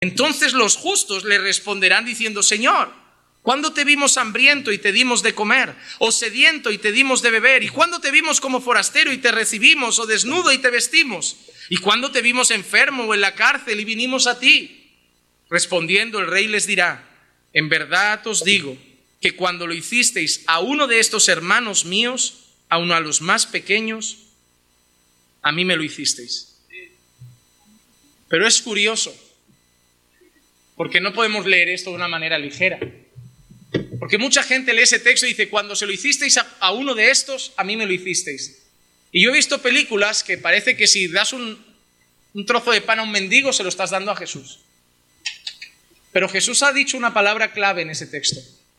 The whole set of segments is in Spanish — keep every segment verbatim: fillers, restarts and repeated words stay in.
Entonces los justos le responderán diciendo: Señor, ¿cuándo te vimos hambriento y te dimos de comer? ¿O sediento y te dimos de beber? ¿Y cuándo te vimos como forastero y te recibimos? ¿O desnudo y te vestimos? ¿Y cuándo te vimos enfermo o en la cárcel y vinimos a ti? Respondiendo el rey les dirá: en verdad os digo que cuando lo hicisteis a uno de estos hermanos míos, a uno a los más pequeños, a mí me lo hicisteis. Pero es curioso, porque no podemos leer esto de una manera ligera. Porque mucha gente lee ese texto y dice: cuando se lo hicisteis a, a uno de estos, a mí me lo hicisteis. Y yo he visto películas que parece que si das un, un trozo de pan a un mendigo, se lo estás dando a Jesús. Pero Jesús ha dicho una palabra clave en ese texto.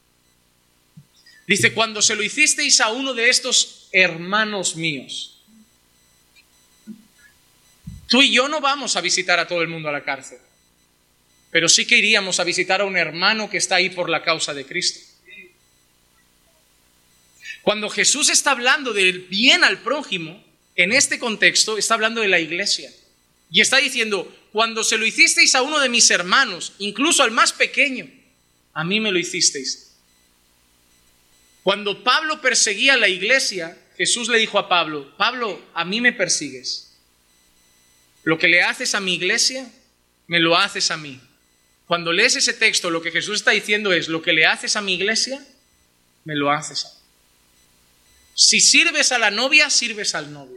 Dice: cuando se lo hicisteis a uno de estos hermanos míos. Tú y yo no vamos a visitar a todo el mundo a la cárcel, pero sí que iríamos a visitar a un hermano que está ahí por la causa de Cristo. Cuando Jesús está hablando del bien al prójimo, en este contexto está hablando de la iglesia. Y está diciendo: cuando se lo hicisteis a uno de mis hermanos, incluso al más pequeño, a mí me lo hicisteis. Cuando Pablo perseguía a la iglesia, Jesús le dijo a Pablo: Pablo, a mí me persigues. Lo que le haces a mi iglesia, me lo haces a mí. Cuando lees ese texto, lo que Jesús está diciendo es: lo que le haces a mi iglesia, me lo haces a mí. Si sirves a la novia, sirves al novio.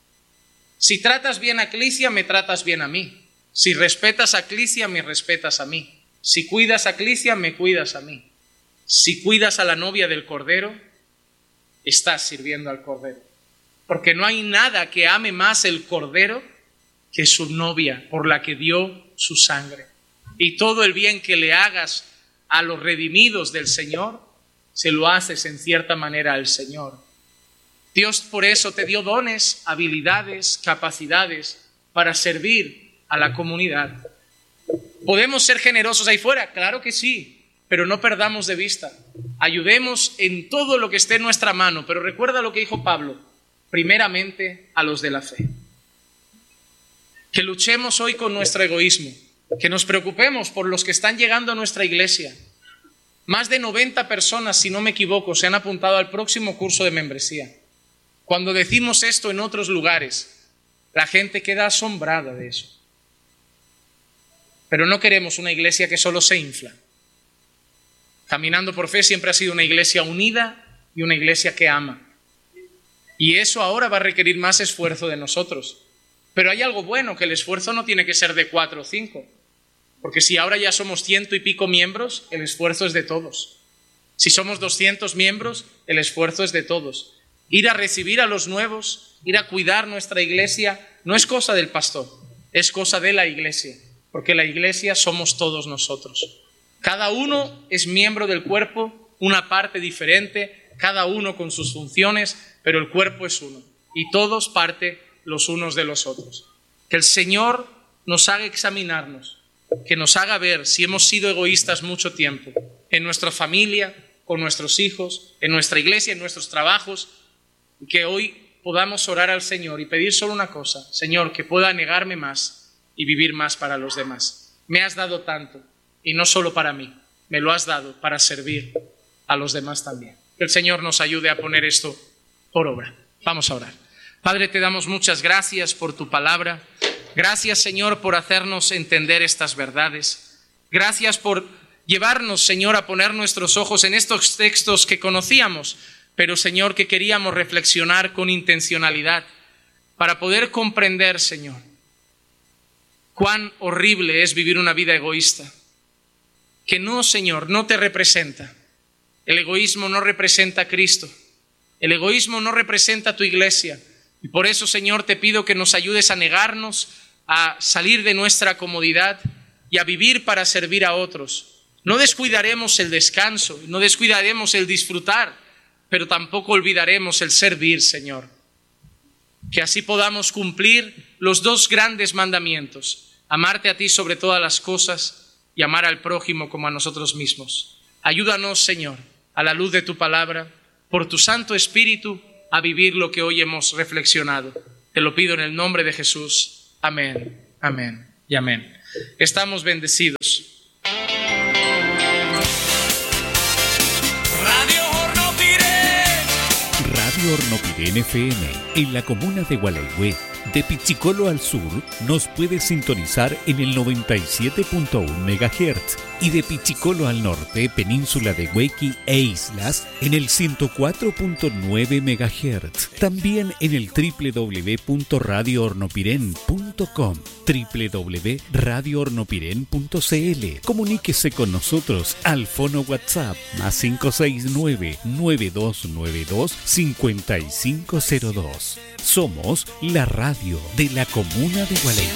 Si tratas bien a Clicia, me tratas bien a mí. Si respetas a Clicia, me respetas a mí. Si cuidas a Clicia, me cuidas a mí. Si cuidas a la novia del Cordero, estás sirviendo al Cordero. Porque no hay nada que ame más el Cordero que su novia, por la que dio su sangre. Y todo el bien que le hagas a los redimidos del Señor, se lo haces en cierta manera al Señor. Dios por eso te dio dones, habilidades, capacidades para servir a la comunidad. ¿Podemos ser generosos ahí fuera? Claro que sí, pero no perdamos de vista. Ayudemos en todo lo que esté en nuestra mano, pero recuerda lo que dijo Pablo: primeramente a los de la fe. Que luchemos hoy con nuestro egoísmo, que nos preocupemos por los que están llegando a nuestra iglesia. Más de noventa personas, si no me equivoco, se han apuntado al próximo curso de membresía. Cuando decimos esto en otros lugares, la gente queda asombrada de eso. Pero no queremos una iglesia que solo se infla. Caminando por Fe siempre ha sido una iglesia unida y una iglesia que ama. Y eso ahora va a requerir más esfuerzo de nosotros. Pero hay algo bueno, que el esfuerzo no tiene que ser de cuatro o cinco. Porque si ahora ya somos ciento y pico miembros, el esfuerzo es de todos. Si somos doscientos miembros, el esfuerzo es de todos. Ir a recibir a los nuevos, ir a cuidar nuestra iglesia, no es cosa del pastor, es cosa de la iglesia. Porque la iglesia somos todos nosotros. Cada uno es miembro del cuerpo, una parte diferente, cada uno con sus funciones, pero el cuerpo es uno. Y todos parte los unos de los otros. Que el Señor nos haga examinarnos, que nos haga ver si hemos sido egoístas mucho tiempo, en nuestra familia, con nuestros hijos, en nuestra iglesia, en nuestros trabajos, y que hoy podamos orar al Señor y pedir solo una cosa: Señor, que pueda negarme más y vivir más para los demás. Me has dado tanto, y no solo para mí, me lo has dado para servir a los demás también. Que el Señor nos ayude a poner esto por obra. Vamos a orar. Padre, te damos muchas gracias por tu palabra. Gracias, Señor, por hacernos entender estas verdades. Gracias por llevarnos, Señor, a poner nuestros ojos en estos textos que conocíamos, pero, Señor, que queríamos reflexionar con intencionalidad para poder comprender, Señor, cuán horrible es vivir una vida egoísta. Que no, Señor, no te representa. El egoísmo no representa a Cristo. El egoísmo no representa a tu iglesia. Y por eso, Señor, te pido que nos ayudes a negarnos, a salir de nuestra comodidad y a vivir para servir a otros. No descuidaremos el descanso, no descuidaremos el disfrutar, pero tampoco olvidaremos el servir, Señor. Que así podamos cumplir los dos grandes mandamientos: amarte a ti sobre todas las cosas y amar al prójimo como a nosotros mismos. Ayúdanos, Señor, a la luz de tu palabra, por tu Santo Espíritu, a vivir lo que hoy hemos reflexionado. Te lo pido en el nombre de Jesús. Amén, amén y amén. estamos bendecidos. Radio Hornopirén F M, en la comuna de Gualeguay. De Pichicolo al sur, nos puede sintonizar en el noventa y siete punto uno megahertz y de Pichicolo al norte, península de Huequi e islas, en el ciento cuatro punto nueve megahertz. También en el doble u doble u doble u punto radio hornopiren punto com, doble u doble u doble u punto radio hornopiren punto c l. Comuníquese con nosotros al fono WhatsApp más cinco seis nueve, nueve dos nueve dos, cinco cinco cero dos. Somos la radio de la comuna de Gualeguay.